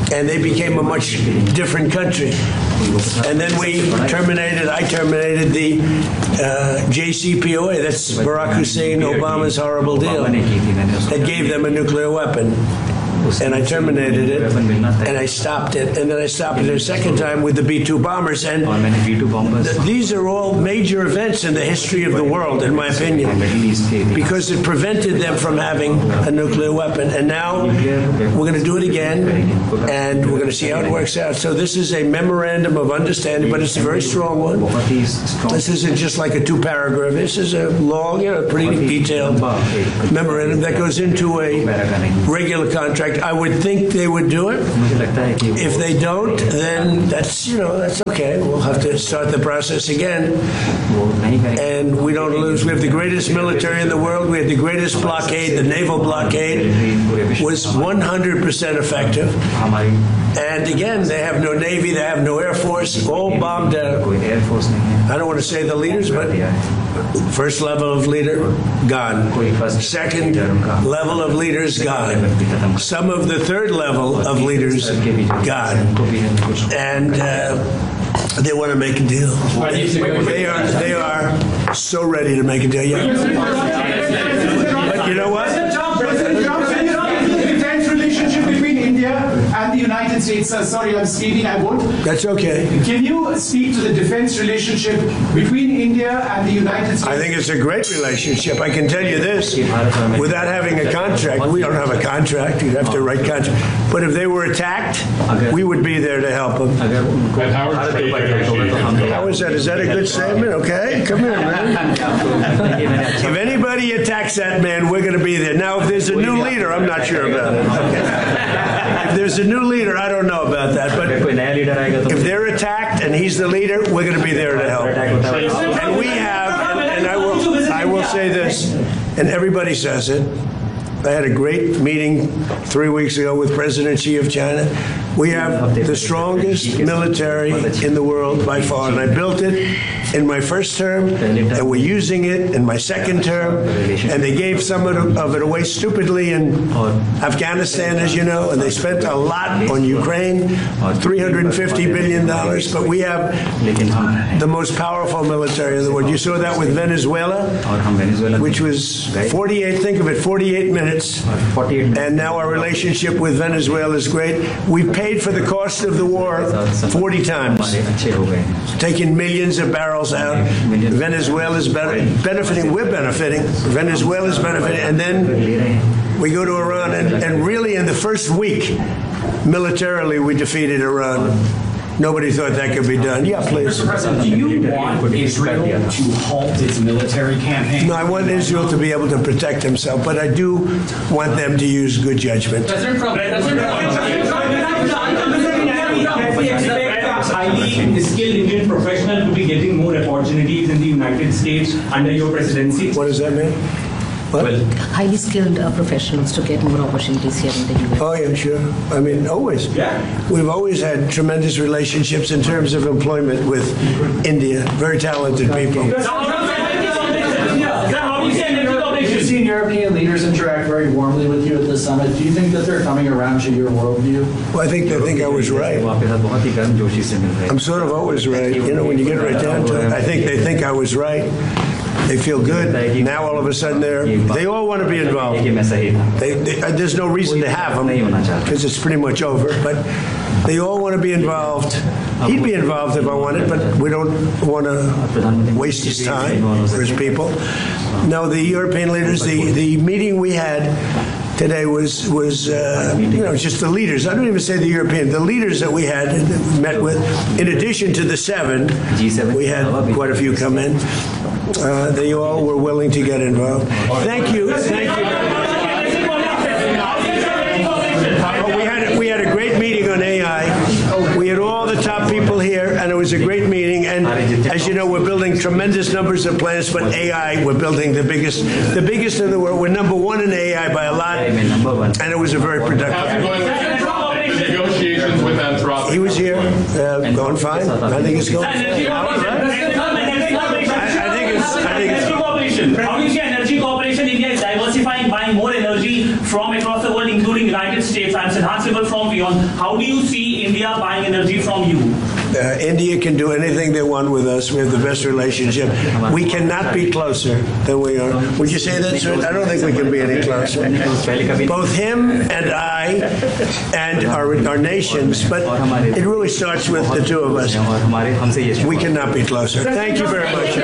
and they became a much different country. And then we terminated, I terminated the uh, J C P O A, that's Barack Hussein Obama's horrible deal, that gave them a nuclear weapon. And I terminated it, and I stopped it, and then I stopped it a second time with the B two bombers. And th- these are all major events in the history of the world, in my opinion, because it prevented them from having a nuclear weapon. And now we're going to do it again, and we're going to see how it works out. So this is a memorandum of understanding, but it's a very strong one. This isn't just like a two-paragraph. This is a long, you know, pretty detailed memorandum that goes into a regular contract. I would think they would do it. If they don't, then that's, you know, that's okay. We'll have to start the process again. And we don't lose. We have the greatest military in the world. We had the greatest blockade. The naval blockade was one hundred percent effective. And again, they have no Navy, they have no Air Force, all bombed out. I don't want to say the leaders, but first level of leader, gone. Second level of leaders, gone. Some of the third level of leaders, gone. And uh, they want to make a deal. They are, they are so ready to make a deal. Yeah. But you know what? And the United States, uh, sorry, I'm speaking, I won't. That's okay. Can you speak to the defense relationship between India and the United States? I think it's a great relationship. I can tell you this, without having a contract, we don't have a contract, you'd have to write contract. But if they were attacked, we would be there to help them. How is that? Is that a good statement? Okay, come here, man. If anybody attacks that man, we're going to be there. Now, if there's a new leader, I'm not sure about it. Okay. If there's a new leader, I don't know about that. But if they're attacked and he's the leader, we're going to be there to help. And we have, and, and I will, I will say this, and everybody says it. I had a great meeting three weeks ago with President Xi of China. We have the strongest military in the world by far, and I built it in my first term, and we're using it in my second term, and they gave some of it away stupidly in Afghanistan, as you know, and they spent a lot on Ukraine, three hundred fifty billion dollars, but we have the most powerful military in the world. You saw that with Venezuela, which was forty-eight, think of it, forty-eight minutes, and now our relationship with Venezuela is great. We paid for the cost of the war forty times, taking millions of barrels out. Venezuela is benefiting, we're benefiting, Venezuela is benefiting, and then we go to Iran, and, and really in the first week, militarily, we defeated Iran. Nobody thought that could be done. Yeah, please. Mister President, do you want Israel to halt its military campaign? No, I want Israel to be able to protect himself, but I do want them to use good judgment. President Trump, highly skilled Indian professional to be getting more opportunities in the United States under your presidency? What does that mean? What? Well, highly skilled uh, professionals to get more opportunities here in the U S. Oh, yeah, sure. I mean, always. Yeah. We've always had tremendous relationships in terms of employment with India. Very talented people. You've seen European leaders interact very warmly with you at the summit. Do you think that they're coming around to your worldview? Well, I think they think I was right. I'm sort of always right. You know, when you get right down to it, I think they think I was right. They feel good. Now all of a sudden they're, they all want to be involved. They, they, uh, there's no reason to have them because it's pretty much over. But they all want to be involved. He'd be involved if I wanted, but we don't want to waste his time or his people. No, the European leaders, the, the meeting we had today was, was uh, you know, just the leaders. I don't even say the European, the leaders that we had met with. In addition to the seven, we had quite a few come in. Uh, they all were willing to get involved. Thank you. Thank you. Oh, we had, we had a great meeting on A I. We had all the top people here, and it was a great meeting. And as you know, we're building tremendous numbers of plants, but A I, we're building the biggest, the biggest in the world. We're number one in A I by a lot, and it was a very productive meeting. Negotiations with Anthropic. He was here, uh, going fine. I think it's going fine. I think it's, I think it's energy cooperation. How do you see energy cooperation? India is diversifying, buying more energy energy from across the world, including United States. I'm Siddharth Sibal from WION. How do you see India buying energy from you? Uh, India can do anything they want with us. We have the best relationship. We cannot be closer than we are. Would you say that, sir? I don't think we can be any closer. Both him and I and our, our nations, but it really starts with the two of us. We cannot be closer. Thank you very much.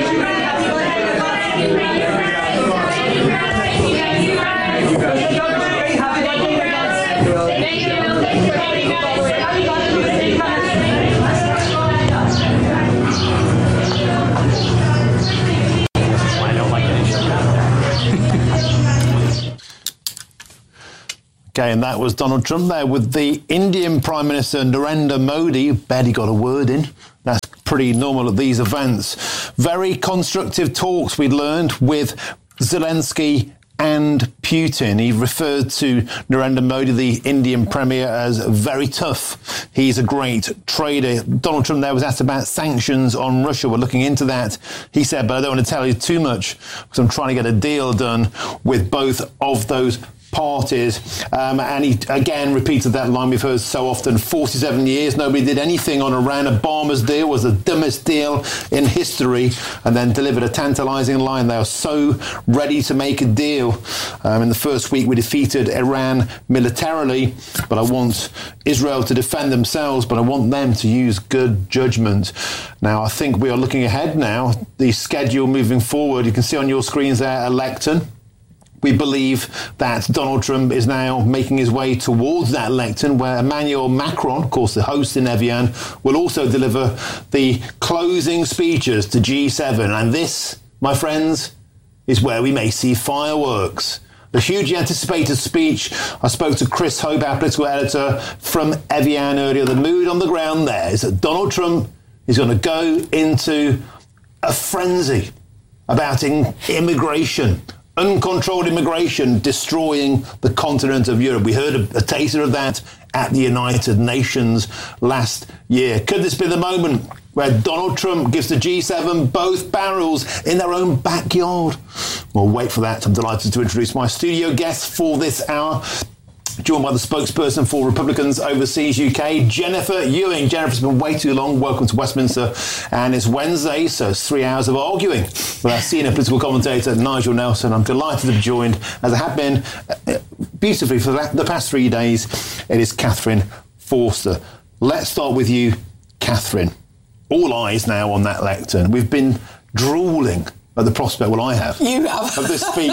Okay, and that was Donald Trump there with the Indian Prime Minister Narendra Modi. Barely got a word in. That's pretty normal at these events. Very constructive talks we learned with Zelensky and Putin. He referred to Narendra Modi, the Indian Premier, as very tough. He's a great trader. Donald Trump there was asked about sanctions on Russia. We're looking into that. He said, but I don't want to tell you too much because I'm trying to get a deal done with both of those parties. Um, and he again repeated that line we've heard so often. forty-seven years, nobody did anything on Iran. Obama's deal was the dumbest deal in history, and then delivered a tantalizing line. They are so ready to make a deal. Um, in the first week, we defeated Iran militarily, but I want Israel to defend themselves, but I want them to use good judgment. Now, I think we are looking ahead now. The schedule moving forward, you can see on your screens there, a lectern. We believe that Donald Trump is now making his way towards that lectern, where Emmanuel Macron, of course the host in Evian, will also deliver the closing speeches to G seven. And this, my friends, is where we may see fireworks. The hugely anticipated speech. I spoke to Chris Hope, our political editor from Evian earlier. The mood on the ground there is that Donald Trump is going to go into a frenzy about in- immigration. Uncontrolled immigration destroying the continent of Europe. We heard a, a taster of that at the United Nations last year. Could this be the moment where Donald Trump gives the G seven both barrels in their own backyard? Well, wait for that. I'm delighted to introduce my studio guest for this hour. Joined by the spokesperson for Republicans Overseas U K, Jennifer Ewing. Jennifer's been way too long. Welcome to Westminster. And it's Wednesday, so it's three hours of arguing with our senior political commentator, Nigel Nelson. I'm delighted to be joined, as I have been beautifully for the past three days. It is Catherine Forster. Let's start with you, Catherine. All eyes now on that lectern. We've been drooling at the prospect, well, I have, you have. of this speech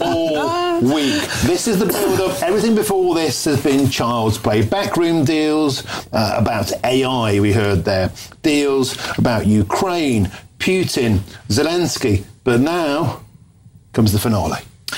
all week. This is the build-up. Everything before this has been child's play. Backroom deals uh, about A I, we heard there. Deals about Ukraine, Putin, Zelensky. But now comes the finale.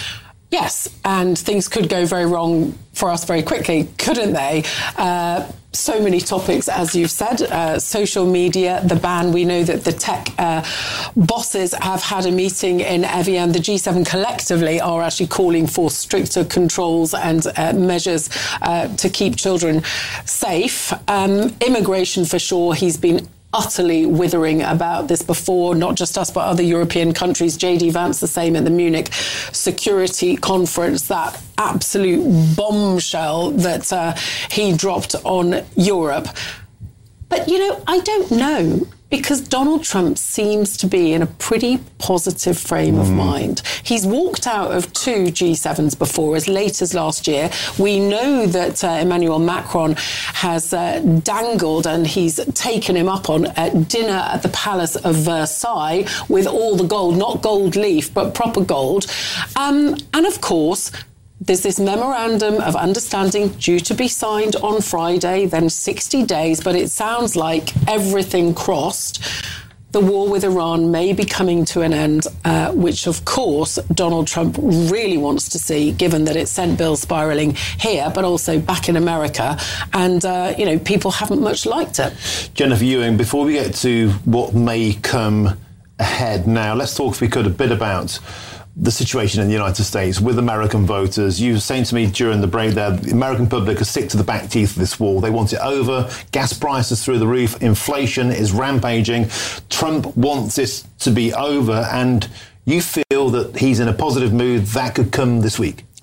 Yes, and things could go very wrong for us very quickly, couldn't they? Uh, so many topics, as you've said, uh, social media, the ban. We know that the tech uh, bosses have had a meeting in Evian. The G seven collectively are actually calling for stricter controls and uh, measures uh, to keep children safe. Um, immigration, for sure, he's been utterly withering about this before, not just us, but other European countries. J D Vance, the same at the Munich Security Conference, that absolute bombshell that uh, he dropped on Europe. But, you know, I don't know, because Donald Trump seems to be in a pretty positive frame mm. of mind. He's walked out of two G sevens before, as late as last year. We know that uh, Emmanuel Macron has uh, dangled, and he's taken him up on uh, dinner at the Palace of Versailles with all the gold, not gold leaf, but proper gold. Um, and of course, there's this memorandum of understanding due to be signed on Friday, then sixty days, but it sounds like everything crossed. The war with Iran may be coming to an end, uh, which, of course, Donald Trump really wants to see, given that it sent bills spiralling here, but also back in America. And, uh, you know, people haven't much liked it. Jennifer Ewing, before we get to what may come ahead now, let's talk, if we could, a bit about the situation in the United States with American voters. You were saying to me during the break there, the American public are sick to the back teeth of this war. They want it over. Gas prices through the roof. Inflation is rampaging. Trump wants this to be over. And you feel that he's in a positive mood. That could come this week.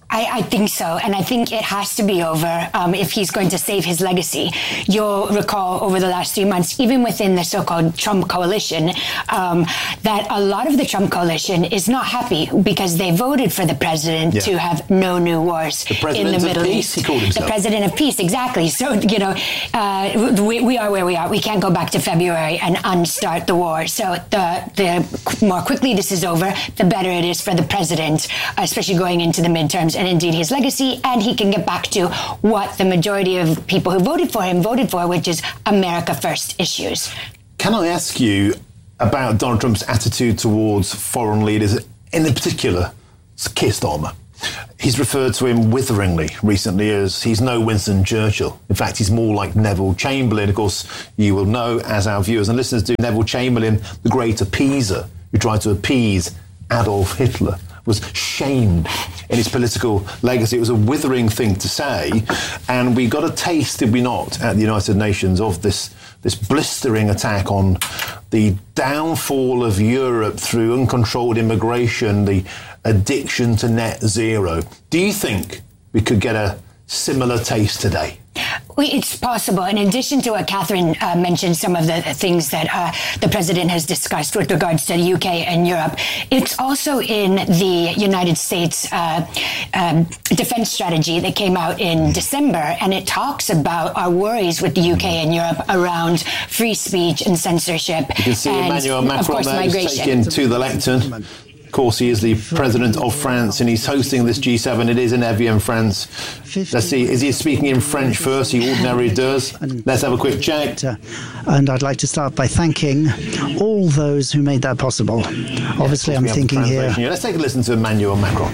I, I think so, and I think it has to be over um, if he's going to save his legacy. You'll recall over the last few months, even within the so-called Trump coalition, um, that a lot of the Trump coalition is not happy because they voted for the president yeah. to have no new wars the in the Middle peace, East. He called himself. The president of peace, exactly. So, you know, uh, we, we are where we are. We can't go back to February and unstart the war. So the, the more quickly this is over, the better it is for the president, especially going into the midterms, and indeed his legacy, and he can get back to what the majority of people who voted for him voted for, which is America First issues. Can I ask you about Donald Trump's attitude towards foreign leaders, in particular Keir Starmer? He's referred to him witheringly recently as he's no Winston Churchill. In fact, he's more like Neville Chamberlain. Of course, you will know, as our viewers and listeners do, Neville Chamberlain, the great appeaser, who tried to appease Adolf Hitler, was shamed in his political legacy. It was a withering thing to say, and we got a taste, did we not, at the United Nations of this this blistering attack on the downfall of Europe through uncontrolled immigration, the addiction to net zero. Do you think we could get a similar taste today? It's possible. In addition to what Catherine uh, mentioned, some of the things that uh, the president has discussed with regards to the U K and Europe, it's also in the United States uh, um, defense strategy that came out in December, and it talks about our worries with the U K and Europe around free speech and censorship. You can see and, Emmanuel Macron there migration. taken to the lectern. Of course, he is the president of France, and he's hosting this G seven. It is in Evian, France. Let's see, is he speaking in French first? He ordinarily does. Let's have a quick check. And I'd like to start by thanking all those who made that possible. Obviously, I'm thinking here... Let's take a listen to Emmanuel Macron.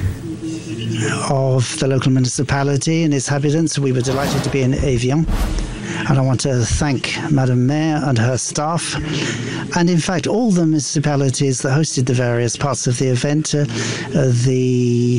Of the local municipality and its inhabitants. We were delighted to be in Evian. And I want to thank Madam Mayor and her staff, and in fact all the municipalities that hosted the various parts of the event, uh, uh, the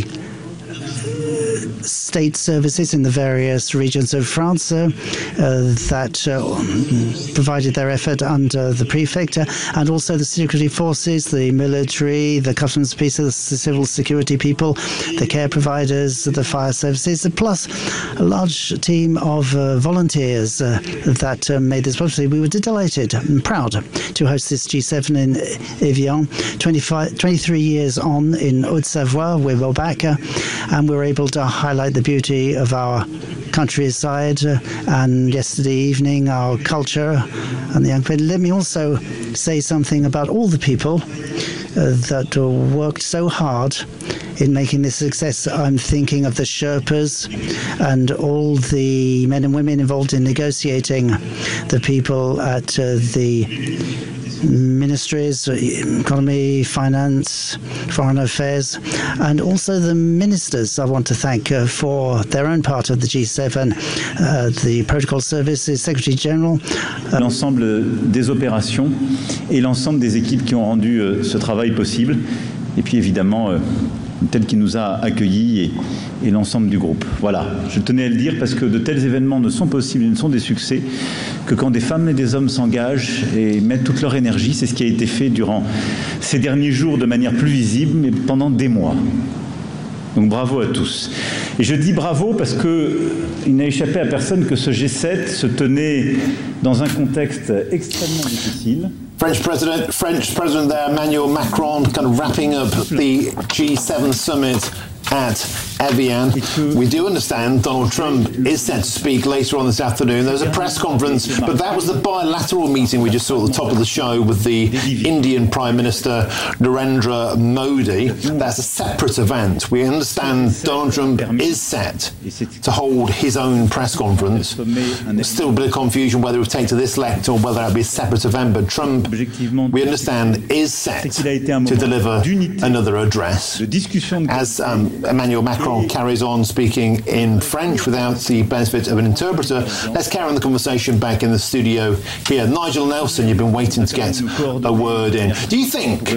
state services in the various regions of France uh, uh, that uh, provided their effort under the prefect, uh, and also the security forces, the military, the customs pieces, the civil security people, the care providers, the fire services, plus a large team of uh, volunteers uh, that uh, made this possible. We were delighted and proud to host this G seven in Evian. twenty-five, twenty-three years on in Haute-Savoie, we were back, uh, and we were able to highlight the beauty of our countryside, uh, and yesterday evening our culture and the young people. Let me also say something about all the people uh, that uh, worked so hard in making this success. I'm thinking of the Sherpas and all the men and women involved in negotiating, the people at uh, the ministries, economy, finance, foreign affairs, and also the ministers I want to thank uh, for their own part of the G seven, uh, the protocol services, Secretary General. Uh, l'ensemble des opérations et l'ensemble des équipes qui ont rendu euh, ce travail possible, et puis évidemment euh, tel qui nous a accueillis et, et l'ensemble du groupe. Voilà, je tenais à le dire parce que de tels événements ne sont possibles, ils ne sont des succès que quand des femmes et des hommes s'engagent et mettent toute leur énergie. C'est ce qui a été fait durant ces derniers jours de manière plus visible, mais pendant des mois. Donc bravo à tous. Et je dis bravo parce qu'il n'a échappé à personne que ce G sept se tenait dans un contexte extrêmement difficile. French President, French President there, Emmanuel Macron, kind of wrapping up the G seven summit at Evian. We do understand Donald Trump is set to speak later on this afternoon. There's a press conference, but that was the bilateral meeting we just saw at the top of the show with the Indian Prime Minister Narendra Modi. That's a separate event. We understand Donald Trump is set to hold his own press conference. There's still a bit of confusion whether it would take to this lecture or whether it would be a separate event, but Trump, we understand, is set to deliver another address. As um, Emmanuel Macron carries on speaking in French without the benefit of an interpreter, let's carry on the conversation back in the studio here. Nigel Nelson, you've been waiting to get a word in. Do you think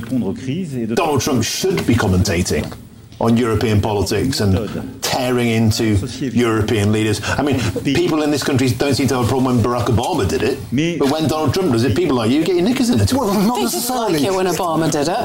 Donald Trump should be commentating on European politics and tearing into European leaders? I mean, people in this country don't seem to have a problem when Barack Obama did it, but when Donald Trump does it, people like you get your knickers in it. Well, not they necessarily. Didn't like it when Obama did it.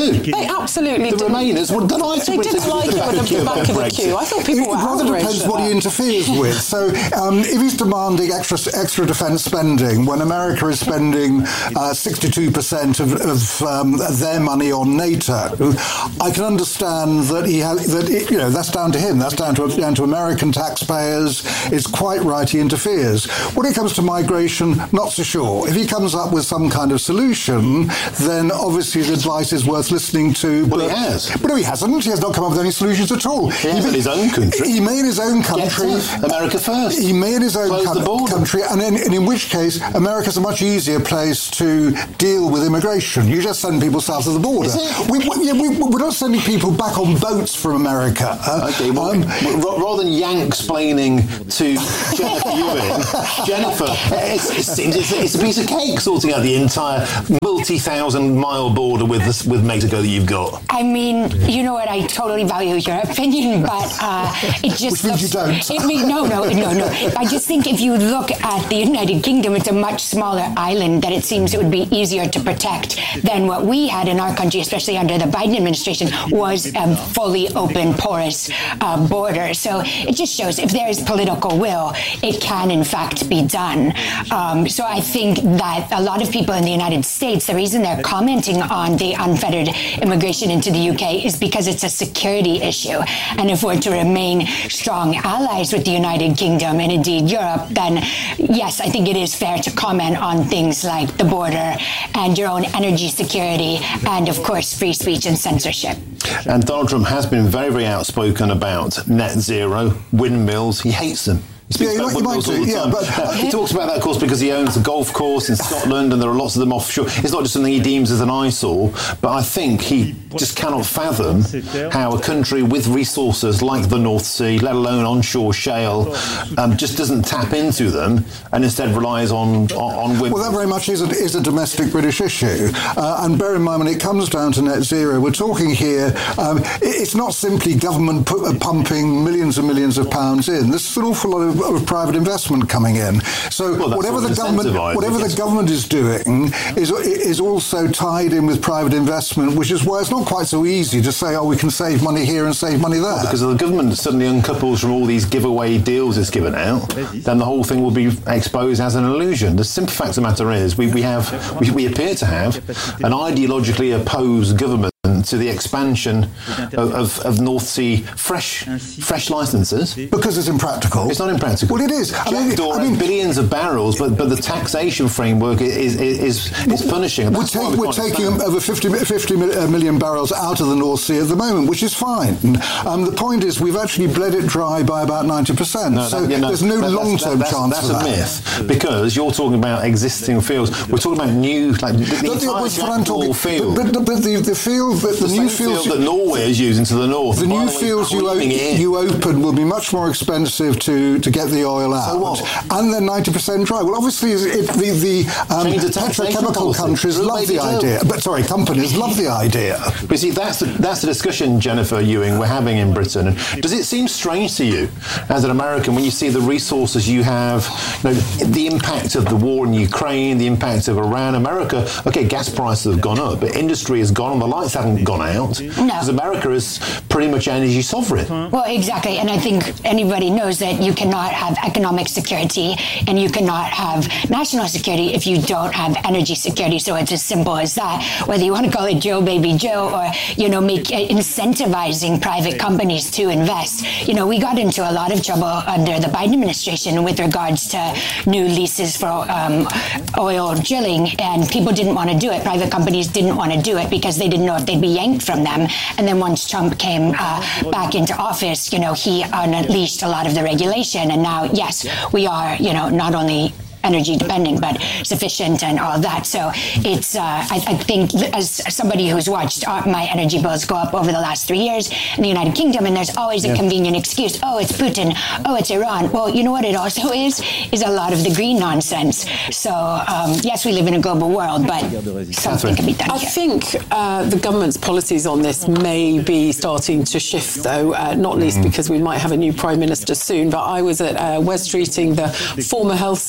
Who? They absolutely The didn't. Remainers were delighted They with didn't the- like it with the back of the queue. I thought people It were rather outraged depends at what he that. interferes with. So, um, if he's demanding extra extra defence spending when America is spending uh, sixty-two percent of, of um, their money on NATO, I can understand that he ha- that it, you know that's down to him. That's down to down to American taxpayers. It's quite right he interferes. When it comes to migration, not so sure. If he comes up with some kind of solution, then obviously the advice is worth listening to. Well, but, he has. But no, he hasn't. He has not come up with any solutions at all. He has in his own country. He may in his own country. Get America first. He may in his own Close co- the border. country, and in, and in which case, America's a much easier place to deal with immigration. You just send people south of the border. Is it? We, we, yeah, we, we're not sending people back on boats from America. Uh, Okay, well, um, ra- rather than Yank explaining to Jennifer Ewing, Jennifer, it's, it's, it's, it's a piece of cake sorting out the entire multi-thousand mile border with this, with Mexico that you've got. I mean, you know what? I totally value your opinion, but uh, it just Which means looks, you don't. It mean, no, no, no, no. I just think if you look at the United Kingdom, it's a much smaller island that it seems it would be easier to protect than what we had in our country, especially under the Biden administration, was a fully open, porous uh, border. So it just shows if there is political will, it can in fact be done. Um, so I think that a lot of people in the United States, the reason they're commenting on the unfettered immigration into the U K is because it's a security issue. And if we're to remain strong allies with the United Kingdom and indeed Europe, then yes, I think it is fair to comment on things like the border and your own energy security and, of course, free speech and censorship. And Donald Trump has been very, very outspoken about net zero, windmills. He hates them. He speaks Yeah, about you might- windmills you all might the do, time. yeah, but- he talks about that, of course, because he owns a golf course in Scotland and there are lots of them offshore. It's not just something he deems as an eyesore, but I think he just cannot fathom how a country with resources like the North Sea, let alone onshore shale, um, just doesn't tap into them and instead relies on, on, on windmills. Well, that very much is a, is a domestic British issue. Uh, and bear in mind, when it comes down to net zero, we're talking here, um, it, it's not simply government pu- uh, pumping millions and millions of pounds in. There's an awful lot of, of private investment coming in. So Well, that's whatever what the government incentivises, whatever the yes. government is doing is is also tied in with private investment, which is why it's not quite so easy to say, oh, we can save money here and save money there. Because if the government suddenly uncouples from all these giveaway deals it's given out, then the whole thing will be exposed as an illusion. The simple fact of the matter is we, we have we, we appear to have an ideologically opposed government to the expansion of, of, of North Sea fresh fresh licenses. Because it's impractical. It's not impractical. Well, it is. I mean, Jackdaw I mean- has billions of barrels, but but the taxation framework is is is, is punishing. And We're, that's why take, we we're can't taking expand. over fifty, fifty mil- uh, million barrels out of the North Sea at the moment, which is fine. Um, the point is, we've actually bled it dry by about ninety percent. No, so that- yeah, no, there's no that- that's- long-term that- that's, chance that's for a that. myth, because you're talking about existing fields. We're talking about new, like the, the But the- entire that's what I'm Jackdaw talking- field. But, but, but the, the field, that the, the new same fields field that Norway is using to the north. The By new way, fields you, o- creaming it in. you open will be much more expensive to, to get the oil out. So what? And they're ninety percent dry. Well, obviously, it, the, the um, Change the taxation petrochemical policy. countries Little love the baby idea. Joe. But, sorry, companies love the idea. But see, that's the, that's the discussion, Jennifer Ewing, we're having in Britain. And does it seem strange to you, as an American, when you see the resources you have, you know, the impact of the war in Ukraine, the impact of Iran, America, okay, gas prices have gone up, but industry has gone on, the lights haven't gone out, because America is pretty much energy sovereign. Well, exactly. And I think anybody knows that you cannot have economic security and you cannot have national security if you don't have energy security. So it's as simple as that. Whether you want to call it Joe Baby Joe or, you know, make incentivizing private companies to invest. You know, we got into a lot of trouble under the Biden administration with regards to new leases for um, oil drilling, and people didn't want to do it. Private companies didn't want to do it because they didn't know if they'd be yanked from them. And then once Trump came uh, back into office, you know, he unleashed a lot of the regulation. And now, yes, we are, you know, not only energy dependent, but sufficient and all that. So it's, uh, I, I think as somebody who's watched uh, my energy bills go up over the last three years in the United Kingdom, and there's always a Yeah. convenient excuse. Oh, it's Putin. Oh, it's Iran. Well, you know what it also is? Is a lot of the green nonsense. So um, yes, we live in a global world, but something can be done I here. think uh, the government's policies on this may be starting to shift, though, uh, not least because we might have a new Prime Minister soon. But I was at uh, Wes Streeting, the former Health Secretary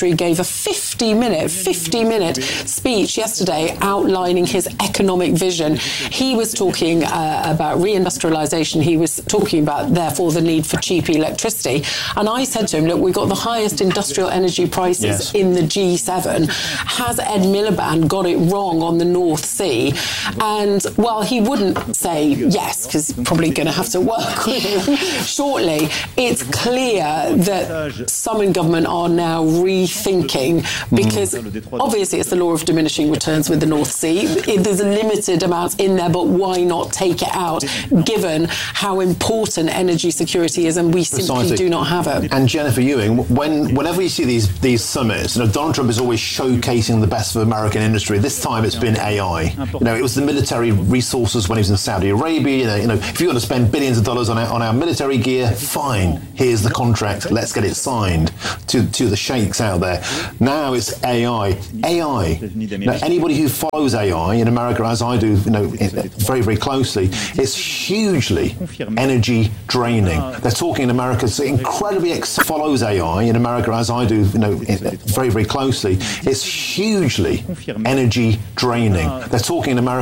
secretary gave a fifty minute, fifty minute speech yesterday outlining his economic vision. He was talking uh, about reindustrialization. He was talking about, therefore, the need for cheap electricity. And I said to him, look, we've got the highest industrial energy prices yes. in the G seven. Has Ed Miliband got it wrong on the North Sea? And, well, he wouldn't say yes, because he's probably going to have to work with him shortly. It's clear that some in government are now rethinking, because mm. obviously it's the law of diminishing returns with the North Sea. It, there's a limited amount in there, but why not take it out, given how important energy security is, and we simply Precisely. do not have it. And Jennifer Ewing, when whenever you see these these summits, you know, Donald Trump is always showcasing the best of American industry. This time it's been A I. You know, it was the military resources when he was in Saudi Arabia. You know, you know if you want to spend billions of dollars on our, on our military gear, fine. Here's the contract. Let's get it signed to, to the sheikhs out there. Now it's A I. A I. Now, anybody who follows A I in America, as I do, you know, very, very closely, it's hugely energy draining. They're talking in America, it's incredibly ex- follows A I in America, as I do, you know, very, very closely. It's hugely energy draining. They're talking in America.